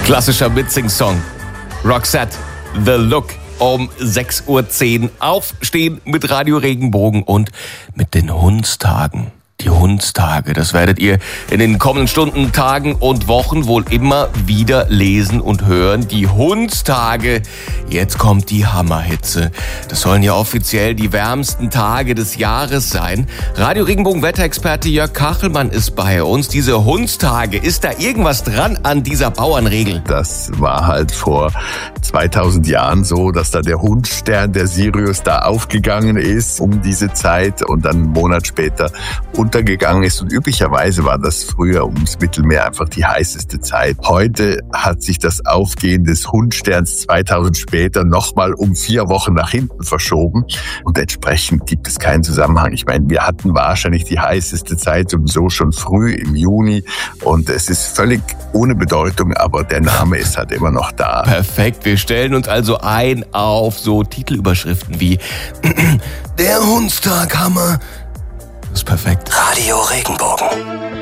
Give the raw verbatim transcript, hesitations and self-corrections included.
Klassischer Mitsing-Song. Roxette, The Look. Um sechs Uhr zehn aufstehen mit Radio Regenbogen und mit den Hundstagen. Die Hundstage, das werdet ihr in den kommenden Stunden, Tagen und Wochen wohl immer wieder lesen und hören. Die Hundstage, jetzt kommt die Hammerhitze. Das sollen ja offiziell die wärmsten Tage des Jahres sein. Radio Regenbogen Wetterexperte Jörg Kachelmann ist bei uns. Diese Hundstage, ist da irgendwas dran an dieser Bauernregel? Das war halt vor zweitausend Jahren so, dass da der Hundstern, der Sirius, da aufgegangen ist um diese Zeit und dann einen Monat später untergegangen ist. Und üblicherweise war das früher ums Mittelmeer einfach die heißeste Zeit. Heute hat sich das Aufgehen des Hundsterns zweitausend später nochmal um vier Wochen nach hinten verschoben. Und entsprechend gibt es keinen Zusammenhang. Ich meine, wir hatten wahrscheinlich die heißeste Zeit sowieso schon früh im Juni. Und es ist völlig ohne Bedeutung, aber der Name ist halt immer noch da. Perfekt, wir stellen uns also ein auf so Titelüberschriften wie Der Hundstag-Hammer. Das ist perfekt. Radio Regenbogen.